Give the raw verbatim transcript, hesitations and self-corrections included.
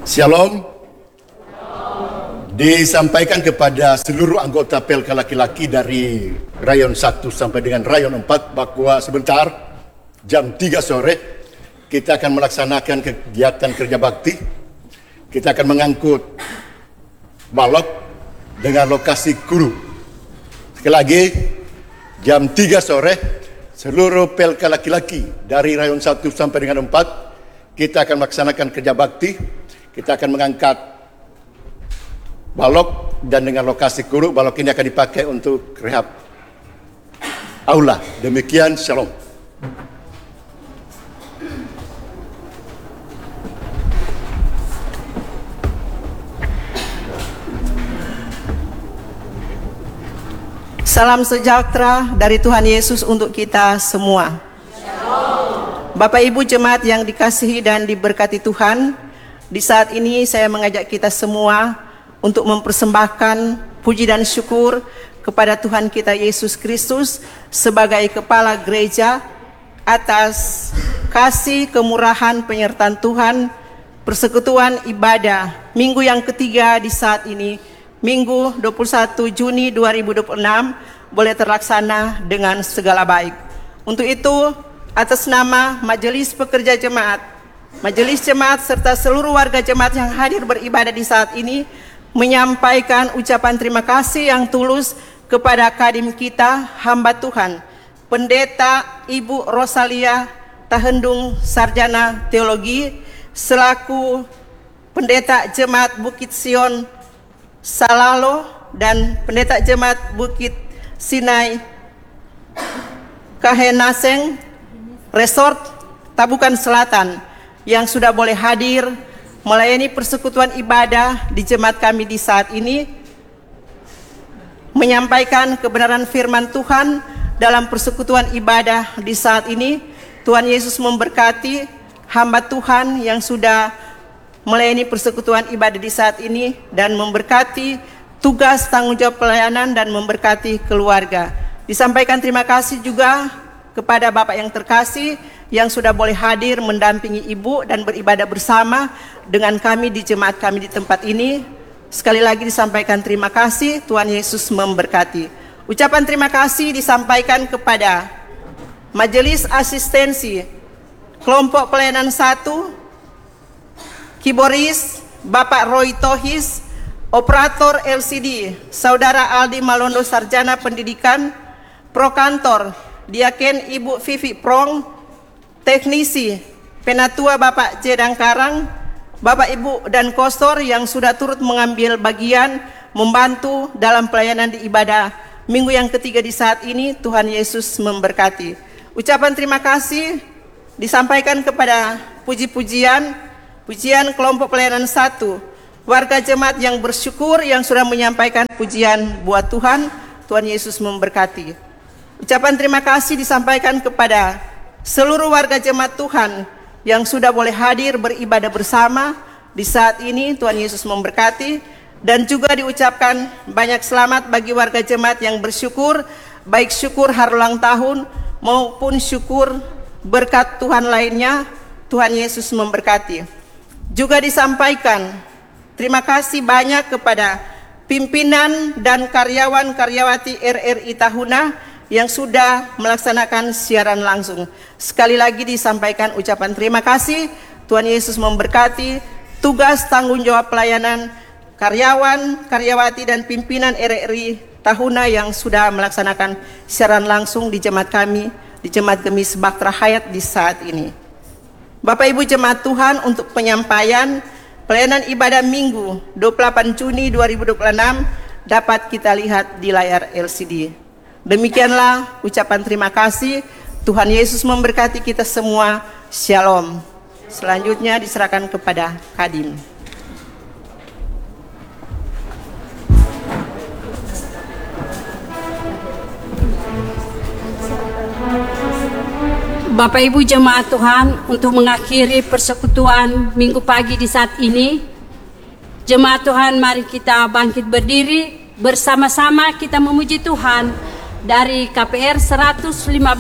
Shalom. Disampaikan kepada seluruh anggota P L K laki-laki dari rayon satu sampai dengan rayon empat bahwa sebentar jam tiga sore kita akan melaksanakan kegiatan kerja bakti. Kita akan mengangkut balok dengan lokasi Kuru. Sekali lagi jam tiga sore seluruh P L K laki-laki dari rayon satu sampai dengan empat kita akan melaksanakan kerja bakti. Kita akan mengangkat balok dan dengan lokasi Kuru. Balok ini akan dipakai untuk rehab aula. Demikian, shalom. Salam sejahtera dari Tuhan Yesus untuk kita semua. Shalom. Bapak Ibu jemaat yang dikasihi dan diberkati Tuhan, di saat ini saya mengajak kita semua untuk mempersembahkan puji dan syukur kepada Tuhan kita Yesus Kristus sebagai Kepala Gereja atas kasih, kemurahan, penyertaan Tuhan, persekutuan ibadah minggu yang ketiga di saat ini, Minggu dua puluh satu Juni dua ribu dua puluh enam, boleh terlaksana dengan segala baik. Untuk itu, atas nama Majelis Pekerja Jemaat, Majelis Jemaat serta seluruh warga jemaat yang hadir beribadah di saat ini menyampaikan ucapan terima kasih yang tulus kepada kadim kita, hamba Tuhan, Pendeta Ibu Rosalia Tahendung, Sarjana Teologi, selaku Pendeta Jemaat Bukit Sion Salalo dan Pendeta Jemaat Bukit Sinai Kahenaseng Resort Tabukan Selatan yang sudah boleh hadir melayani persekutuan ibadah di jemaat kami di saat ini, menyampaikan kebenaran firman Tuhan dalam persekutuan ibadah di saat ini. Tuhan Yesus memberkati hamba Tuhan yang sudah melayani persekutuan ibadah di saat ini dan memberkati tugas tanggung jawab pelayanan dan memberkati keluarga. Disampaikan terima kasih juga kepada Bapak yang terkasih yang sudah boleh hadir mendampingi Ibu dan beribadah bersama dengan kami di jemaat kami di tempat ini. Sekali lagi disampaikan terima kasih, Tuhan Yesus memberkati. Ucapan terima kasih disampaikan kepada Majelis Asistensi Kelompok Pelayanan satu, Kiboris, Bapak Roy Tohis, Operator L C D, Saudara Aldi Malondo Sarjana Pendidikan, Prokantor, Diaken Ibu Vivi Prong, Teknisi, Penatua Bapak Jedang Karang, Bapak Ibu dan Kostor yang sudah turut mengambil bagian membantu dalam pelayanan di ibadah minggu yang ketiga di saat ini. Tuhan Yesus memberkati. Ucapan terima kasih disampaikan kepada puji-pujian, pujian kelompok pelayanan satu, warga jemaat yang bersyukur yang sudah menyampaikan pujian buat Tuhan. Tuhan Yesus memberkati. Ucapan terima kasih disampaikan kepada seluruh warga jemaat Tuhan yang sudah boleh hadir beribadah bersama di saat ini. Tuhan Yesus memberkati. Dan juga diucapkan banyak selamat bagi warga jemaat yang bersyukur, baik syukur hari ulang tahun maupun syukur berkat Tuhan lainnya. Tuhan Yesus memberkati. Juga disampaikan terima kasih banyak kepada pimpinan dan karyawan-karyawati R R I Tahuna yang sudah melaksanakan siaran langsung. Sekali lagi disampaikan ucapan terima kasih. Tuhan Yesus memberkati tugas tanggung jawab pelayanan karyawan, karyawati dan pimpinan R R I Tahuna yang sudah melaksanakan siaran langsung di jemaat kami, di Jemaat Gemis Bahtera Hayat di saat ini. Bapak Ibu jemaat Tuhan, untuk penyampaian pelayanan ibadah Minggu dua puluh delapan Juni dua ribu dua puluh enam dapat kita lihat di layar L C D. Demikianlah ucapan terima kasih. Tuhan Yesus memberkati kita semua. Shalom. Selanjutnya diserahkan kepada Kadim. Bapak Ibu jemaat Tuhan, untuk mengakhiri persekutuan minggu pagi di saat ini, jemaat Tuhan mari kita bangkit berdiri bersama-sama kita memuji Tuhan dari K P R seratus lima belas